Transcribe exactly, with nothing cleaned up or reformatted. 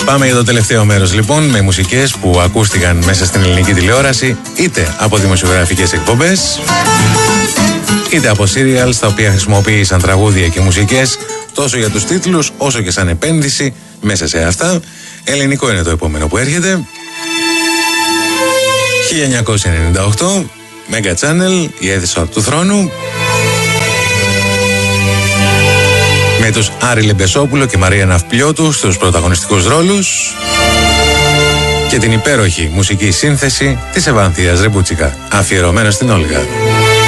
Πάμε για το τελευταίο μέρος λοιπόν, με μουσικές που ακούστηκαν μέσα στην ελληνική τηλεόραση, είτε από δημοσιογραφικές εκπομπές, είτε από serials τα οποία χρησιμοποίησαν τραγούδια και μουσικές τόσο για τους τίτλους όσο και σαν επένδυση μέσα σε αυτά. Ελληνικό είναι το επόμενο που έρχεται. χίλια εννιακόσια ενενήντα οκτώ, Mega Channel, η αίθουσα του θρόνου, με τους Άρη Λεμπεσόπουλο και Μαρία Ναυπλιώτου στους πρωταγωνιστικούς ρόλους και την υπέροχη μουσική σύνθεση της Ευανθίας Ρεμπούτσικα, αφιερωμένο στην Όλγα.